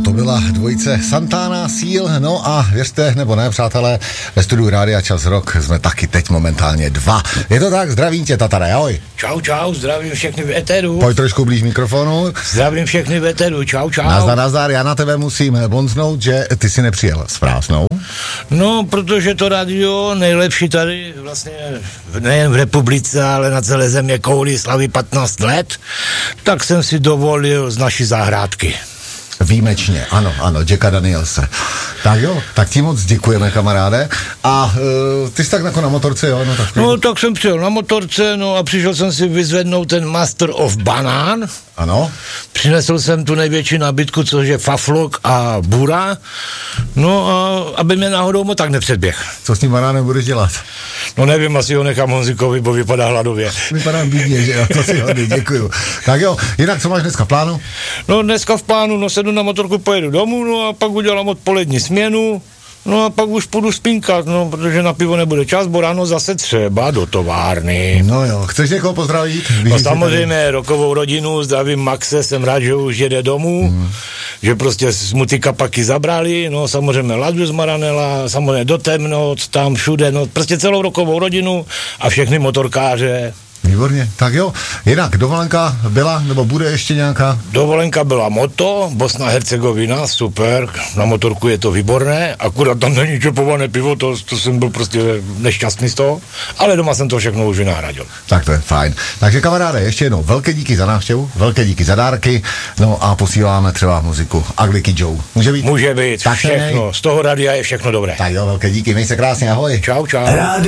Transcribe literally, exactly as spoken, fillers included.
to byla dvojice Santana, Seal, no a věřte nebo ne, přátelé, ve studiu Rádia Čas Rock jsme taky teď momentálně dva. Je to tak, zdravím tě, Tatare, ahoj. Čau, čau, zdravím všechny v éteru. Pojď trošku blíž mikrofonu. Zdravím všechny v éteru, čau, čau. Nazdar, nazdar, já na tebe musím bonznout, že ty si nepřijel s prázdnou. No, protože to rádio nejlepší tady vlastně nejen v republice, ale na celé země kouli slaví patnáct let, tak jsem si dovolil z naší zahrádky. Výjimečně, ano, ano, Jacka Danielse. Tak jo, tak ti moc děkujeme, kamaráde. A uh, ty jsi tak jako na motorce, jo? No tak, no tak jsem přijel na motorce, no a přišel jsem si vyzvednout ten Master of Banán. Ano. Přinesl jsem tu největší nabídku, což je Faflok a Bura. No a aby mě náhodou mo tak nepředběh. Co s tím banánem budeš dělat? No nevím, asi ho nechám Honzíkovi, bo vypadá hladově. Vypadám bídně, že jo, to si hodně děkuju. Tak jo, jinak co máš dneska v plánu? No dneska v plánu, no sedu na motorku, pojedu domů, no a pak udělám odpolední směnu, no a pak už půjdu spinkat, no, protože na pivo nebude čas, bo ráno zase třeba do továrny. No jo, chceš někoho pozdravit? No samozřejmě rokovou rodinu, zdravím Maxe, jsem rád, že už jede domů, hmm. že prostě mu ty kapaky zabrali, no samozřejmě Ladu z Maranela, samozřejmě do Temnoc, tam všude, no prostě celou rokovou rodinu a všechny motorkáře. Výborně, tak jo. Jinak, dovolenka byla, nebo bude ještě nějaká? Dovolenka byla moto, Bosna Hercegovina, super, na motorku je to výborné, akurát tam není čepované pivo, to, to jsem byl prostě nešťastný z toho, ale doma jsem to všechno už vynahradil. Tak to je fajn. Takže kamaráde, ještě jednou, velké díky za návštěvu, velké díky za dárky, no a posíláme třeba muziku Ugly Joe. Může být? Může být, tak všechno, z toho radia je všechno dobré. Tak jo, velké díky, měj se krásně, ahoj. Čau, čau.